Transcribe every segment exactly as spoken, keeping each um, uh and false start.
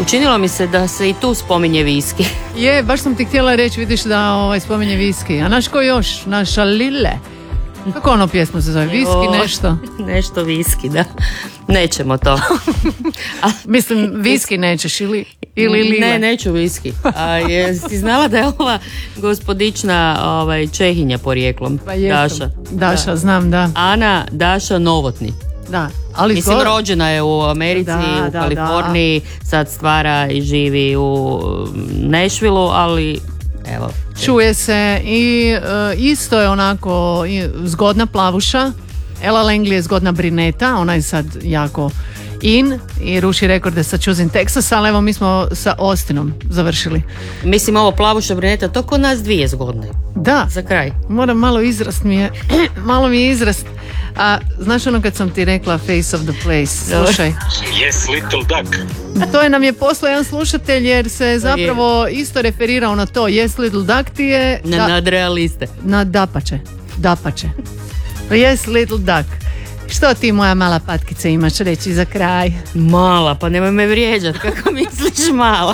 učinilo mi se da se i tu spominje viski. Je, baš sam ti htjela reći, vidiš da ovaj, spominje viski. A naš ko još? Naša Lile. Kako ono pjesmu se zove? Viski O, nešto? Nešto viski, da. Nećemo to. A, Mislim, viski nećeš ili, ili Lile? Ne, neću viski. A jesi znala da je ova gospodična ovaj, Čehinja porijeklom? Pa jesam. Daša. Daša, Da. znam, da. Ana Daša Novotni. Da, ali Mislim, zgor- rođena je u Americi, Da, u da, Kaliforniji, sad stvara i živi u Nashvilleu, ali evo. čuje se i e, isto je onako i zgodna plavuša. Ella Langley je zgodna brineta, ona je sad jako in i ruši rekorde sa Choosing Texas, ali evo mi smo sa Austinom završili. Mislim, ovo plavuša brineta, to kod nas dvije zgodne. Da, Za kraj. moram malo izrast mi je, malo mi je izrast. A znaš ono kad sam ti rekla Face of the Place, slušaj. Yes, little duck. To je nam je poslao jedan slušatelj jer se zapravo isto referirao na to. Yes, little duck ti je... Na da- nadrealiste. Na dapače, dapače. Yes, little duck. Što ti, moja mala patkice, imaš reći za kraj? Mala, pa nemoj me vrijeđat, kako misliš mala?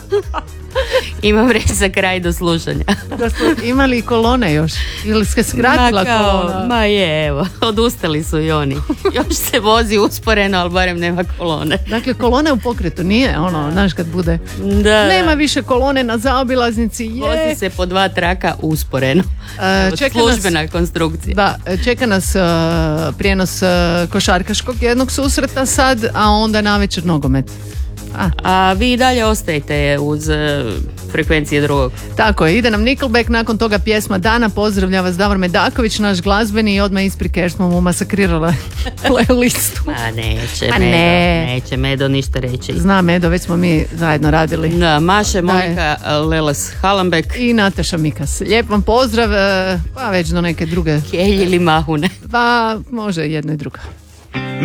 Imam reći za kraj do slušanja. Da smo imali kolone još? Ili se skratila ma, kao, kolona? ma je, evo, odustali su i oni. Još se vozi usporeno, ali barem nema kolone. Dakle, kolone u pokretu, nije ono, znaš kad bude. Da, Nema više kolone na zaobilaznici, je. vozi se po dva traka usporeno. E, Evo, čeka nas- službena konstrukcija. Da, čeka nas uh, prijenos uh, košarkaškog jednog susreta sad, a onda navečer nogomet. A, A vi i dalje ostajete uz e, frekvencije drugog. tako je, ide nam Nickelback, nakon toga pjesma Dana, pozdravlja vas Davor Medaković, naš glazbeni, i odmah isprike jer smo mu masakrirala playlistu. A neće, Ma Medo, ne. neće Medo ništa reći. Zna Medo, već smo mi zajedno radili. Da, Maše, Da je. Monika, Lelas Halambek, I Nataša Mikas. Lijep vam pozdrav, e, pa već do neke druge, Kelj ili Mahune. pa može jedno i drugo.